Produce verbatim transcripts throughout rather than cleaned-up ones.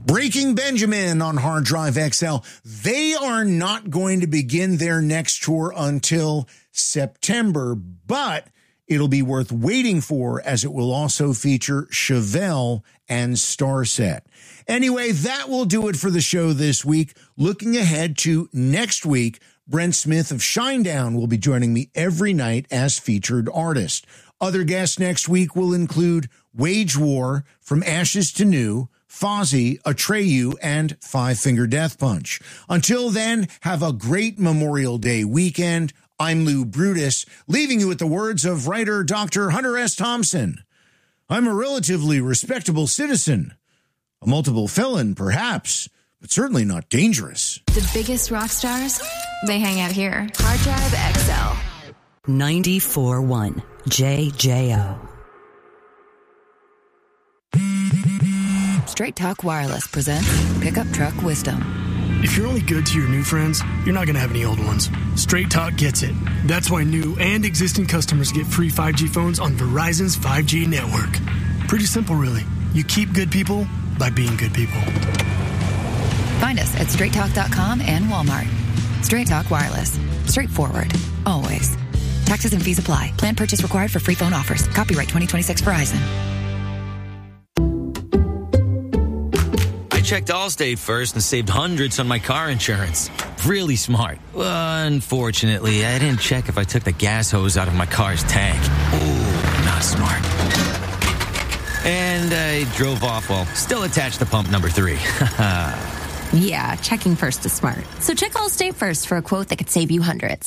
Breaking Benjamin on Hard Drive X L. They are not going to begin their next tour until September, but it'll be worth waiting for as it will also feature Chevelle and Starset. Anyway, that will do it for the show this week. Looking ahead to next week, Brent Smith of Shinedown will be joining me every night as featured artist. Other guests next week will include Wage War, From Ashes to New, Fozzy, Atreyu, and Five Finger Death Punch. Until then, have a great Memorial Day weekend. I'm Lou Brutus, leaving you with the words of writer Doctor Hunter S. Thompson. I'm a relatively respectable citizen. A multiple felon, perhaps, but certainly not dangerous. The biggest rock stars, they hang out here. Hard Drive X L. ninety-four point one J J O. Straight Talk Wireless presents Pickup Truck Wisdom. If you're only good to your new friends, you're not going to have any old ones. Straight Talk gets it. That's why new and existing customers get free five G phones on Verizon's five G network. Pretty simple, really. You keep good people by being good people. Find us at straight talk dot com and Walmart. Straight Talk Wireless. Straightforward. Always. Taxes and fees apply. Plan purchase required for free phone offers. Copyright twenty twenty-six Verizon. I checked Allstate first and saved hundreds on my car insurance. Really smart. Unfortunately, I didn't check if I took the gas hose out of my car's tank. Ooh, not smart. And I drove off while still attached to pump number three. Yeah, checking first is smart. So check Allstate first for a quote that could save you hundreds.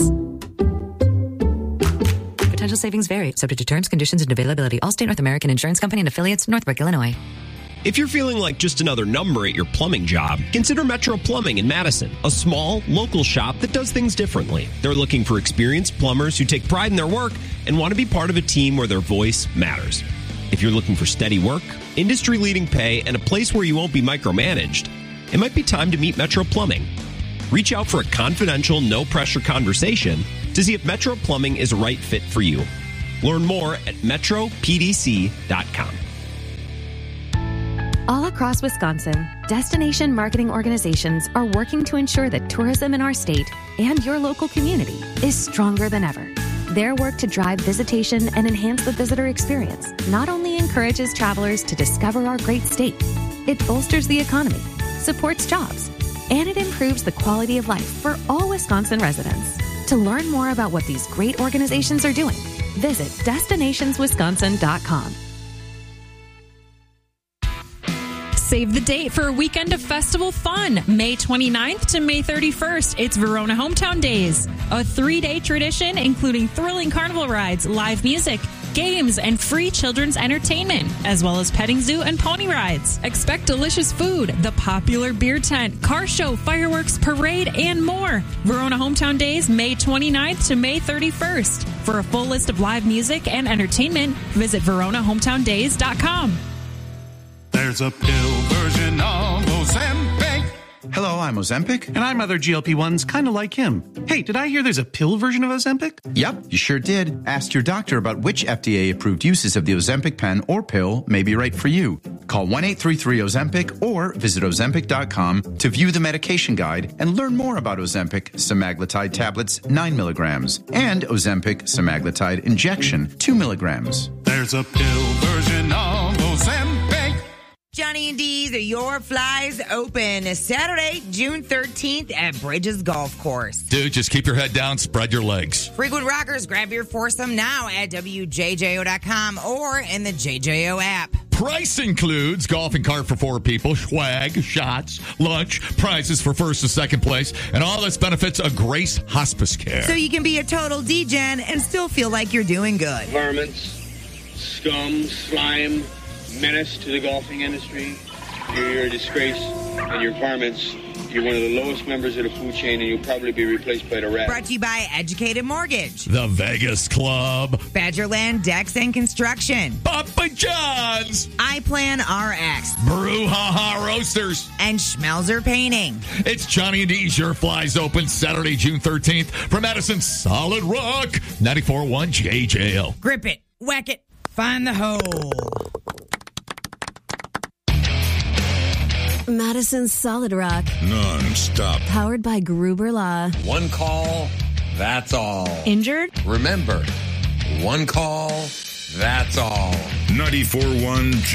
Potential savings vary, subject to terms, conditions, and availability. Allstate North American Insurance Company and affiliates, Northbrook, Illinois. If you're feeling like just another number at your plumbing job, consider Metro Plumbing in Madison, a small, local shop that does things differently. They're looking for experienced plumbers who take pride in their work and want to be part of a team where their voice matters. If you're looking for steady work, industry-leading pay, and a place where you won't be micromanaged, it might be time to meet Metro Plumbing. Reach out for a confidential, no-pressure conversation to see if Metro Plumbing is a right fit for you. Learn more at metro p d c dot com. All across Wisconsin, destination marketing organizations are working to ensure that tourism in our state and your local community is stronger than ever. Their work to drive visitation and enhance the visitor experience not only encourages travelers to discover our great state, it bolsters the economy, supports jobs, and it improves the quality of life for all Wisconsin residents. To learn more about what these great organizations are doing, visit destinations wisconsin dot com. Save the date for a weekend of festival fun. May twenty-ninth to May thirty-first, it's Verona Hometown Days. A three-day tradition including thrilling carnival rides, live music, games, and free children's entertainment, as well as petting zoo and pony rides. Expect delicious food, the popular beer tent, car show, fireworks, parade, and more. Verona Hometown Days, May twenty-ninth to May thirty-first. For a full list of live music and entertainment, visit verona hometown days dot com. There's a pill version of Ozempic. Hello, I'm Ozempic. And I'm other G L P ones kind of like him. Hey, did I hear there's a pill version of Ozempic? Yep, you sure did. Ask your doctor about which F D A-approved uses of the Ozempic pen or pill may be right for you. Call one eight three three Ozempic or visit ozempic dot com to view the medication guide and learn more about Ozempic semaglutide tablets nine milligrams and Ozempic semaglutide injection two milligrams. There's a pill version of Ozempic. Johnny and D's Your Flies Open Saturday, June thirteenth at Bridges Golf Course. Dude, just keep your head down, spread your legs. Frequent rockers, grab your foursome now at W J J O dot com or in the J J O app. Price includes golfing cart for four people, swag, shots, lunch, prizes for first and second place, and all this benefits a Grace Hospice Care. So you can be a total D-Gen and still feel like you're doing good. Varmints, scum, slime, menace to the golfing industry. You're, you're a disgrace, and your varmints, you're one of the lowest members of the food chain, and you'll probably be replaced by the rat. Brought to you by Educated Mortgage, the Vegas Club, Badgerland Decks and Construction, Papa John's, iPlan R X, Brouhaha Roasters, and Schmelzer Painting. It's Johnny and D's Your Flies Open Saturday, June thirteenth from Madison Solid Rock, ninety-four point one J J L. Grip it, whack it, find the hole. Madison Solid Rock. Non-stop. Powered by Gruber Law. One call, that's all. Injured? Remember, one call, that's all. ninety-four point one